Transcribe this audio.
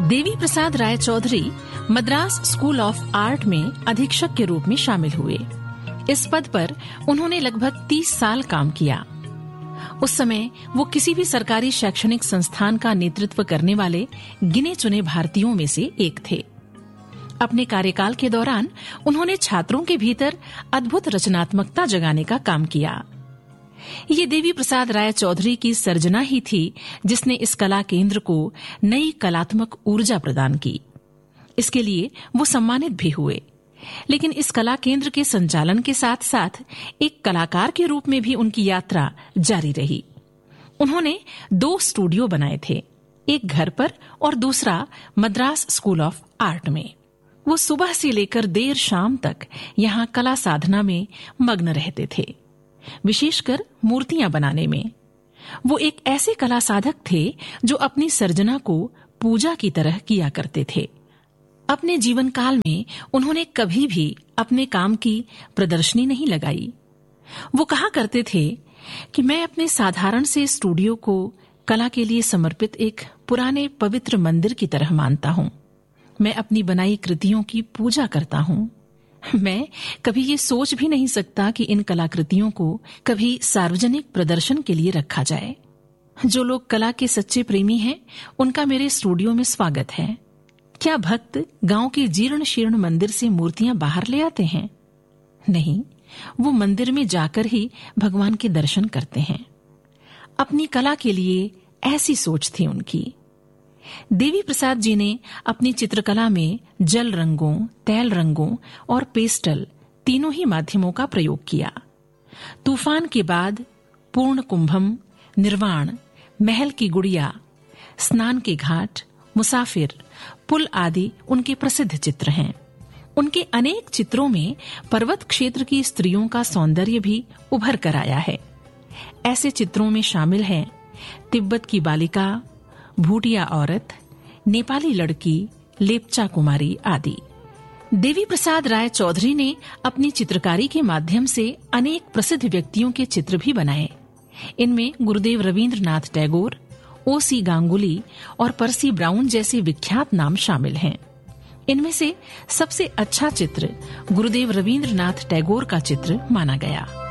Devi Prasad Rai Chaudhary Madras school of art में अधीक्षक के रूप में शामिल हुए। इस पद पर उन्होंने लगभग 30 साल काम किया। उस समय वो किसी भी सरकारी शैक्षणिक संस्थान का नेतृत्व करने वाले गिने चुने भारतीयों में से एक थे। अपने कार्यकाल के दौरान उन्होंने छात्रों के भीतर अद्भुत रचनात्मकता जगाने का काम किया। ये देवी प्रसाद राय चौधरी की सर्जना ही थी जिसने इस कला केंद्र को नई कलात्मक ऊर्जा प्रदान की। इसके लिए वो सम्मानित भी हुए। लेकिन इस कला केंद्र के संचालन के साथ साथ एक कलाकार के रूप में भी उनकी यात्रा जारी रही। उन्होंने 2 स्टूडियो बनाए थे, एक घर पर और दूसरा मद्रास स्कूल ऑफ आर्ट में। वो सुबह से लेकर देर शाम तक यहाँ कला साधना में मग्न रहते थे, विशेषकर मूर्तियां बनाने में। वो एक ऐसे कला साधक थे जो अपनी सर्जना को पूजा की तरह किया करते थे। अपने जीवन काल में उन्होंने कभी भी अपने काम की प्रदर्शनी नहीं लगाई। वो कहा करते थे कि मैं अपने साधारण से स्टूडियो को कला के लिए समर्पित एक पुराने पवित्र मंदिर की तरह मानता हूँ। मैं अपनी बनाई कृतियों की पूजा करता हूँ। मैं कभी ये सोच भी नहीं सकता कि इन कलाकृतियों को कभी सार्वजनिक प्रदर्शन के लिए रखा जाए। जो लोग कला के सच्चे प्रेमी हैं, उनका मेरे स्टूडियो में स्वागत है। क्या भक्त गांव के जीर्ण शीर्ण मंदिर से मूर्तियां बाहर ले आते हैं? नहीं, वो मंदिर में जाकर ही भगवान के दर्शन करते हैं। अपनी कला के लिए ऐसी सोच थी उनकी। देवी प्रसाद जी ने अपनी चित्रकला में जल रंगों, तैल रंगों और पेस्टल तीनों ही माध्यमों का प्रयोग किया। तूफान के बाद, पूर्ण कुंभम, निर्वाण, महल की गुड़िया, स्नान के घाट, मुसाफिर, पुल आदि उनके प्रसिद्ध चित्र हैं। उनके अनेक चित्रों में पर्वत क्षेत्र की स्त्रियों का सौंदर्य भी उभर कर आया है। ऐसे चित्रों में शामिल हैं तिब्बत की बालिका, भूटिया औरत, नेपाली लड़की, लेप्चा कुमारी आदि। देवी प्रसाद राय चौधरी ने अपनी चित्रकारी के माध्यम से अनेक प्रसिद्ध व्यक्तियों के चित्र भी बनाए। इनमें गुरुदेव रवींद्रनाथ टैगोर, ओ.सी. गांगुली और पर्सी ब्राउन जैसे विख्यात नाम शामिल हैं। इनमें से सबसे अच्छा चित्र गुरुदेव रवींद्रनाथ टैगोर का चित्र माना गया।